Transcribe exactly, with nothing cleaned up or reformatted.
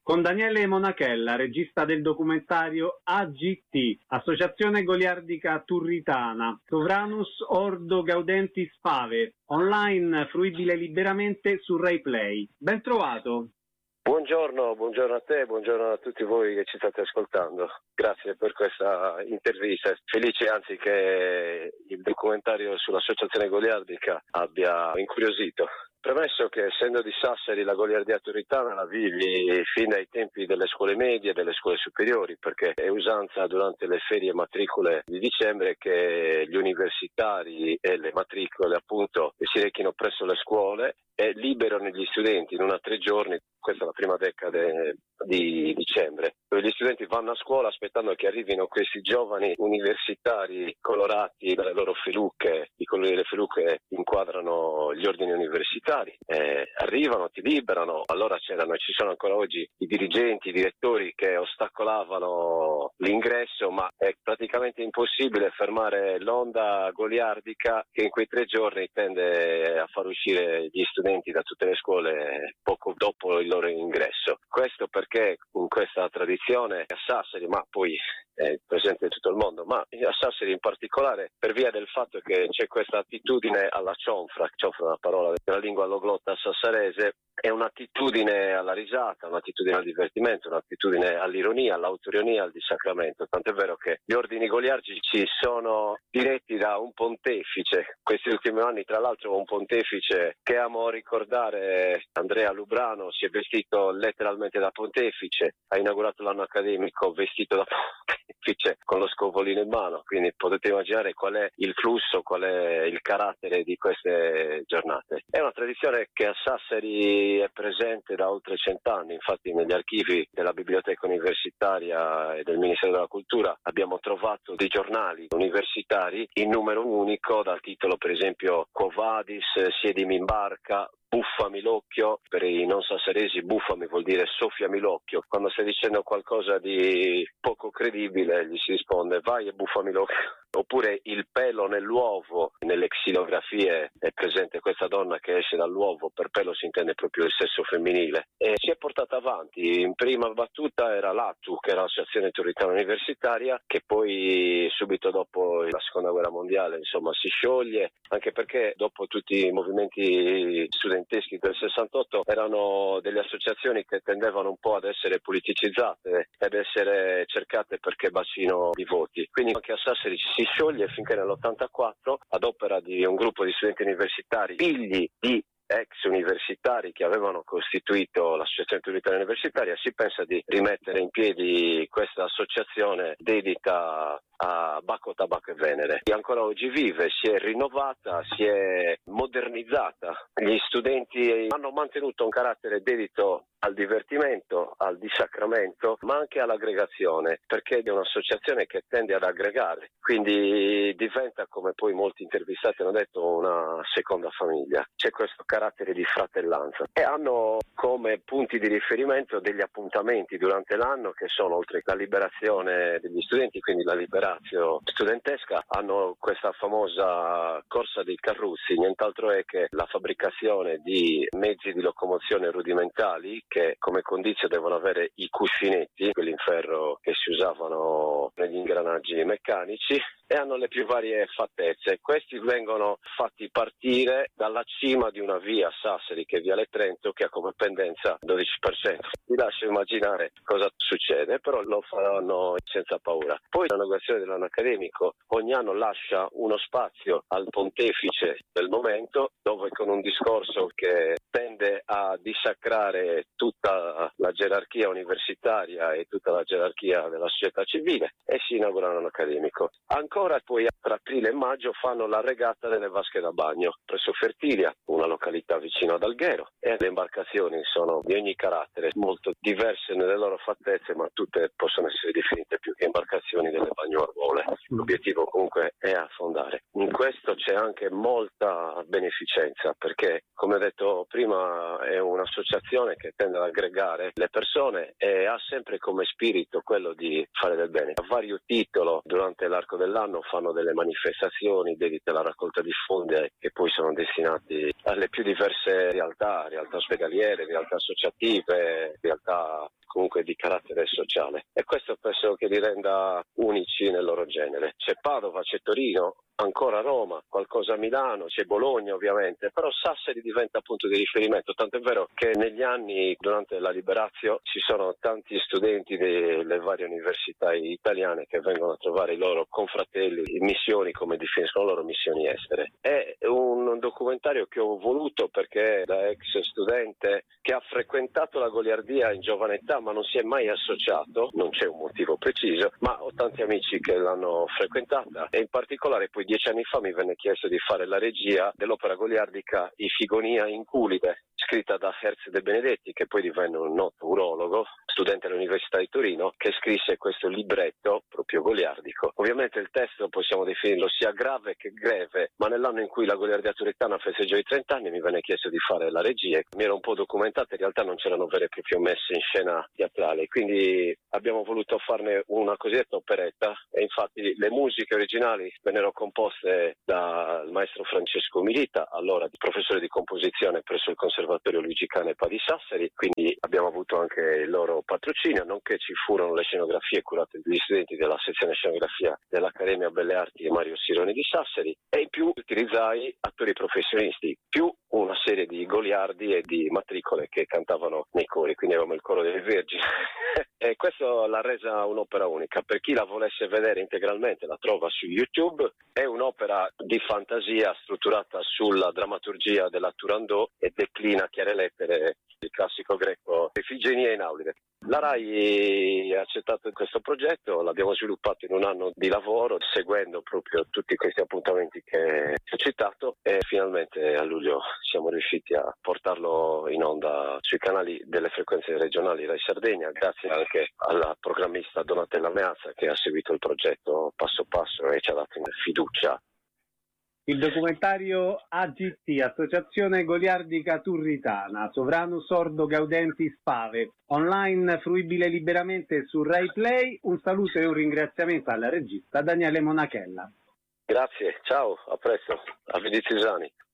con Daniele Monachella, regista del documentario A G T, Associazione Goliardica Turritana, Sovranus Ordo Gaudentis Fave, online fruibile liberamente su Rai Play. Ben trovato. Buongiorno, buongiorno a te, buongiorno a tutti voi che ci state ascoltando. Grazie per questa intervista. Felice anzi che il documentario sull'Associazione Goliardica abbia incuriosito. Premesso che essendo di Sassari la goliardia turritana la vivi fin dai tempi delle scuole medie e delle scuole superiori, perché è usanza durante le ferie matricole di dicembre che gli universitari e le matricole appunto si rechino presso le scuole e liberano gli studenti in una tre giorni, questa è la prima decade di dicembre, dove gli studenti vanno a scuola aspettando che arrivino questi giovani universitari colorati dalle loro feluche, i colori delle feluche inquadrano gli ordini universitari, eh, arrivano, ti liberano. Allora c'erano e ci sono ancora oggi i dirigenti, i direttori che ostacolavano l'ingresso, ma è praticamente impossibile fermare l'onda goliardica che in quei tre giorni tende a far uscire gli studenti da tutte le scuole poco dopo il loro ingresso. Questo perché in questa tradizione a Sassari, ma poi è presente in tutto il mondo, ma a Sassari in particolare per via del fatto che c'è questa attitudine alla cionfra, cionfra è una parola della lingua alloglotta sassarese, è un'attitudine alla risata, un'attitudine al divertimento, un'attitudine all'ironia, all'autoironia, al dissacramento, tant'è vero che gli ordini goliardici sono diretti da un pontefice, questi ultimi anni tra l'altro un pontefice che amo ricordare, Andrea Lubrano, si è vestito letteralmente da pontefice, ha inaugurato l'anno accademico vestito da pontefice con lo scovolino in mano, quindi potete immaginare qual è il flusso, qual è il carattere di queste giornate. È una tradizione che a Sassari è presente da oltre cent'anni, infatti negli archivi della biblioteca universitaria e del Ministero della Cultura abbiamo trovato dei giornali universitari in numero unico dal titolo per esempio Quo vadis, siedimi in barca, buffami l'occhio, per i non sassaresi buffami vuol dire soffiami l'occhio, quando stai dicendo qualcosa di poco credibile gli si risponde vai e buffami l'occhio. Oppure il pelo nell'uovo, nelle xilografie è presente questa donna che esce dall'uovo, per pelo si intende proprio il sesso femminile, e si è portata avanti. In prima battuta era l'A T U, che era l'Associazione Turritana Universitaria, che poi subito dopo la seconda guerra mondiale insomma si scioglie, anche perché dopo tutti i movimenti studenteschi del sessantotto erano delle associazioni che tendevano un po' ad essere politicizzate ed essere cercate perché bacino di voti, quindi anche a Sassari si scioglie finché nell'ottantaquattro ad opera di un gruppo di studenti universitari figli di ex universitari che avevano costituito l'Associazione Turritana Universitaria si pensa di rimettere in piedi questa associazione dedita a Bacco, Tabacco e Venere, che ancora oggi vive, si è rinnovata, si è modernizzata. Gli studenti hanno mantenuto un carattere dedito al divertimento, al dissacramento, ma anche all'aggregazione, perché è un'associazione che tende ad aggregare, quindi diventa, come poi molti intervistati hanno detto, una seconda famiglia. C'è questo carattere di fratellanza e hanno come punti di riferimento degli appuntamenti durante l'anno che sono, oltre la liberazione degli studenti, quindi la liberazio studentesca, hanno questa famosa corsa dei carruzzi, nient'altro è che la fabbricazione di mezzi di locomozione rudimentali che come condizio devono avere i cuscinetti, quelli in ferro che si usavano negli ingranaggi meccanici, e hanno le più varie fattezze. Questi vengono fatti partire dalla cima di una via Sassari, che è Viale Trento, che ha come pendenza dodici per cento. Vi lascio immaginare cosa succede, però lo faranno senza paura. Poi l'inaugurazione dell'anno accademico ogni anno lascia uno spazio al pontefice del momento, dove con un discorso che tende a dissacrare tutta la gerarchia universitaria e tutta la gerarchia della società civile, e si inaugura l'anno accademico. Ancora poi tra aprile e maggio fanno la regata delle vasche da bagno presso Fertilia, una località vicino ad Alghero, e le imbarcazioni sono di ogni carattere, molto diverse nelle loro fattezze, ma tutte possono essere definite più che imbarcazioni delle bagnuole. L'obiettivo comunque è affondare. In questo c'è anche molta beneficenza, perché come ho detto prima è un'associazione che tende ad aggregare le persone e ha sempre come spirito quello di fare del bene. A vario titolo durante l'arco dell'anno fanno delle manifestazioni dedicate alla raccolta di fondi che poi sono destinati alle più diverse realtà, realtà ospedaliere, realtà associative, realtà comunque di carattere sociale, e questo penso che li renda unici nel loro genere. C'è Padova, c'è Torino, ancora Roma, qualcosa a Milano, c'è Bologna ovviamente, però Sassari diventa punto di riferimento, tanto è vero che negli anni durante la Liberazio ci sono tanti studenti delle varie università italiane che vengono a trovare i loro confratelli in missioni, come definiscono loro, missioni estere. È un documentario che ho voluto perché da ex studente che ha frequentato la goliardia in giovane età ma non si è mai associato, non c'è un motivo preciso, ma ho tanti amici che l'hanno frequentata, e in particolare poi dieci anni fa mi venne chiesto di fare la regia dell'opera goliardica Ifigonia in Culide, scritta da Herz de Benedetti, che poi divenne un noto urologo, studente all'Università di Torino, che scrisse questo libretto proprio goliardico. Ovviamente il testo possiamo definirlo sia grave che greve, ma nell'anno in cui la goliardia turitana festeggiò i trenta anni mi venne chiesto di fare la regia. Mi ero un po' documentata, in realtà non c'erano vere e proprie messe in scena teatrali, quindi abbiamo voluto farne una cosiddetta operetta, e infatti le musiche originali vennero composte dal maestro Francesco Milita, allora professore di composizione presso il Conservatorio Luigi Canepa di Sassari, quindi abbiamo avuto anche il loro patrocinio, nonché ci furono le scenografie curate dagli studenti della sezione scenografia dell'Accademia Belle Arti e Mario Sironi di Sassari, e in più utilizzai attori professionisti, più una serie di goliardi e di matricole che cantavano nei cori, quindi avevamo il coro delle Vergini. E questo l'ha resa un'opera unica. Per chi la volesse vedere integralmente la trova su YouTube. È un'opera di fantasia strutturata sulla drammaturgia della Turandot e declina a chiare lettere il classico greco Ifigenia in Aulide. La RAI ha accettato questo progetto, l'abbiamo sviluppato in un anno di lavoro, seguendo proprio tutti questi appuntamenti che ho citato, e finalmente a luglio siamo riusciti a portarlo in onda sui canali delle frequenze regionali Rai Sardegna, grazie anche alla programmista Donatella Meazza, che ha seguito il progetto passo passo e ci ha dato fiducia. Il documentario A G T, Associazione Goliardica Turritana, Sovranus Ordo Gaudenti Spave, online fruibile liberamente su Rai Play. Un saluto e un ringraziamento alla regista Daniele Monachella. Grazie, ciao, a presto, a Vediziusani.